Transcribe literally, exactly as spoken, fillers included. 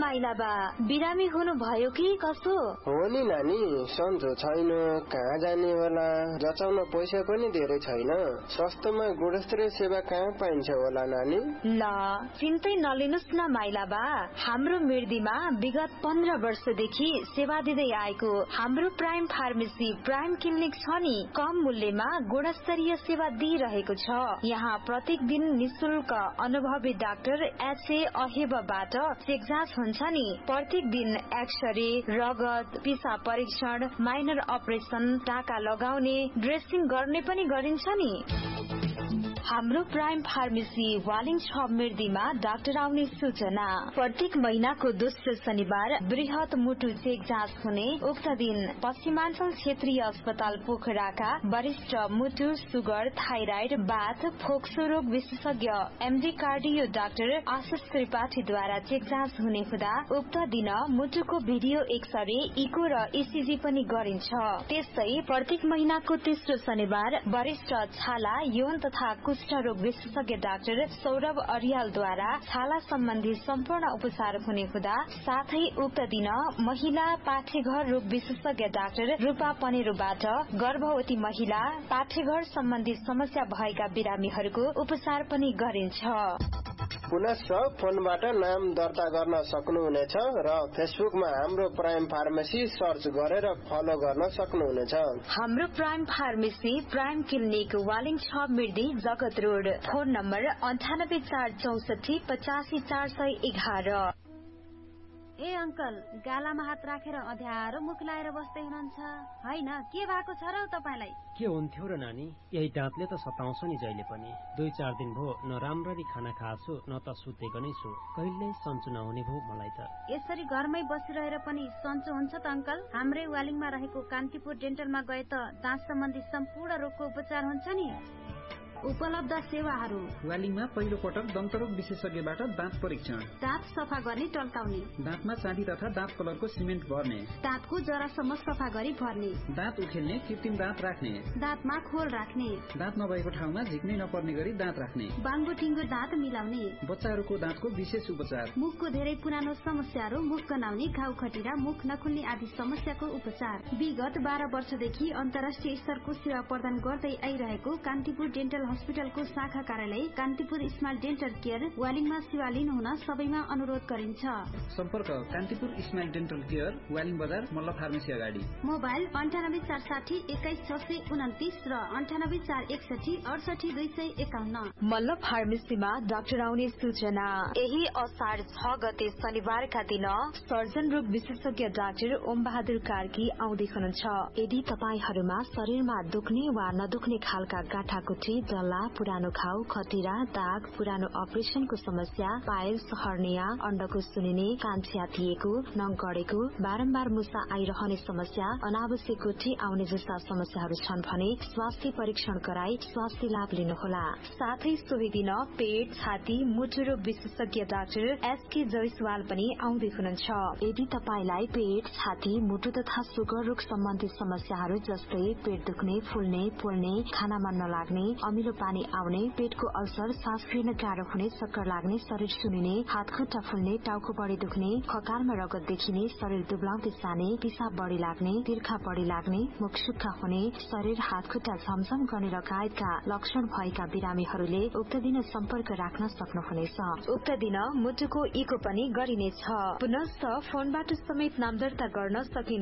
माइला बा बिरामी हुनु भयो कि कसो? हो नि नानी, सन्चो छैन, कहाँ जाने होला, जचाउन पैसा पनि धेरै छैन। सस्तोमा गुणस्तरीय सेवा कहाँ पाइन्छ होला नानी? ल चिन्तै नलिनुस् न माइला बा, हाम्रो मिर्दीमा विगत पन्ध्र वर्षदेखि सेवा दिँदै आएको हाम्रो प्राइम फार्मेसी प्राइम क्लिनिक छ नि, कम मूल्यमा गुणस्तरीय सेवा दिइरहेको छ। यहाँ प्रत्येक दिन निशुल्क अनुभवी डाक्टर एचए अहेबबाट चेक जाँच हुन्छ नि। प्रत्येक दिन एक्सरे, रगत, पिसाब परीक्षण, माइनर अपरेसन, टाका लगाउने, ड्रेसिङ गर्ने पनि गरिन्छ नि। हाम्रो प्राइम फार्मेसी वालिङ छ मिर्दीमा डाक्टर आउने सूचना। प्रत्येक महिनाको दोस्रो शनिबार बृहत मुटु चेक जाँच हुने। उक्त दिन पश्चिमाञ्चल क्षेत्रीय अस्पताल पोखराका वरिष्ठ मुटु, सुगर, थाइराइड, बाथ, फोक्सो रोग विशेषज्ञ एमडी कार्डियो डाक्टर आशिष त्रिपाठीद्वारा चेक जाँच हुने हुँदा उक्त दिन मुटुको भिडियो एक्सरे, इको र इसिजी पनि गरिन्छ। त्यस्तै प्रत्येक महिनाको तेस्रो शनिबार वरिष्ठ छाला, यौन तथा कुष्ठ रोग विशेषज्ञ डाक्टर सौरभ अरियालद्वारा छाला सम्बन्धी सम्पूर्ण उपचार हुने हुँदा साथै उक्त दिन महिला पाठेघर रोग विशेषज्ञ डाक्टर रूपा पनेरोबाट गर्भवती महिला, पाठेघर सम्बन्धी समस्या भएका बिरामीहरूको उपचार पनि गरिन्छ। पुनश्च फोनबाट नाम दर्ता गर्न सक्नुहुनेछ र फेसबुकमा हाम्रो प्राइम फार्मेसी सर्च गरेर फलो गर्न सक्नुहुनेछ। हाम्रो prime pharmacy prime clinic Waling छ मिर्दी जगत रोड। फोन नम्बर अन्ठानब्बे चार चौसठी पचासी चार सय एघार। ए अंकल, गालामा हात राखेर अध्यारो मुख लाएर बस्दै हुनुहुन्छ हैन? के भएको छ र तपाईलाई? के हुन्थ्यो र नानी, यही दाँतले त सताउँछ नि जहिले पनि। दुई चार दिन भो न राम्ररी खाना खाछु न त सुतेको नै छु। कहिल्यै सन्चो नहुने भो मलाई त। यसरी घरमै बसिरहेर पनि सन्चो हुन्छ त अंकल? हाम्रै वालिङमा रहेको कान्तिपुर डेन्टलमा गए त दाँत सम्बन्धी सम्पूर्ण रोगको उपचार हुन्छ नि। उपलब्ध सेवाहरू: वालिङमा पहिलो पटक दन्तरोग विशेषज्ञबाट दाँत परीक्षण, दाँत सफा गर्ने टल्काउने, दाँतमा चाँदी तथा दाँत कलरको सिमेन्ट भर्ने, दाँतको जरासम्म सफा गरी भर्ने, दाँत उखेल्ने कृत्रिम दाँत राख्ने, दाँतमा खोल राख्ने, दाँत नभएको ठाउँमा झिक्नै नपर्ने गरी दाँत राख्ने, बाङ्गो टिङ्गो दाँत मिलाउने, बच्चाहरूको दाँतको विशेष उपचार, मुखको धेरै पुरानो समस्याहरू, मुख गनाउने, घाउ खटिरा, मुख नखुल्ने आदि समस्याको उपचार। विगत बाह्र वर्षदेखि अन्तर्राष्ट्रिय स्तरको सेवा प्रदान गर्दै आइरहेको कान्तिपुर डेन्टल हस्पिटलको शाखा कार्यालय कान्तिपुर स्माइल डेन्टल केयर वालिङमा सेवा लिनुहुन सबैमा अनुरोध गरिन्छ। सम्पर्क Kantipur smile dental care, Waling बजार, मल्ल फार्मेसी अगाडि। मोबाइल अन्ठानब्बे चार साठी एक्काइस छ सय उन्तिस र अन्ठानब्बे चार एकसठी अडसठी दुई सय एकाउन्न। मल्ल फार्मेसीमा डाक्टर आउने सूचना। यही असार छ गते शनिबारका दिन सर्जन रोग विशेषज्ञ डाक्टर ओम बहादुर कार्की आउँदै हुनुहुन्छ। यदि तपाईहरूमा शरीरमा दुख्ने वा नदुख्ने खालका गाँठागुठी, जल्ला, पुरानो घाउ, खटिरा, दाग, पुरानो अपरेसनको समस्या, पाइल्स, हर्निया, अण्डको सुनिने, कान च्यातिएको, नङ गडेको, बारम्बार मुसा आइरहने समस्या, अनावश्यक गुठी आउने जस्ता समस्याहरू छन् भने स्वास्थ्य परीक्षण गराई स्वास्थ्य लाभ लिनुहोला। साथै सोही दिन पेट, छाती, मुटु रोग विशेषज्ञ डाक्टर एसके जयसवाल पनि आउँदै हुनुहुन्छ। यदि तपाईलाई पेट, छाती, मुटु तथा सुगर रोग सम्बन्धी समस्याहरू जस्तै पेट दुख्ने, फुल्ने, पोल्ने, खाना मन नलाग्ने, अमिलो पानी आउने, पेटको अल्सर, सास फेर्न गाह्रो हुने, चक्कर लाग्ने, शरीर सुनिने, हात खुट्टा फुल्ने, टाउको बढी दुख्ने, खकालमा रगत देखिने, शरीर दुब्लाउँदै जाने, पिसाब बढी लाग्ने, तिर्खा बढी लाग्ने, मुख सुक्खा हुने, शरीर हात खुट्टा झमझम गर्ने लगायतका लक्षण भएका बिरामीहरूले उक्त दिन सम्पर्क राख्न सक्नुहुनेछ। उक्त दिन मुटुको इको पनि गरिनेछ। पुनश्च फोनबाट समेत नाम दर्ता गर्न सकिने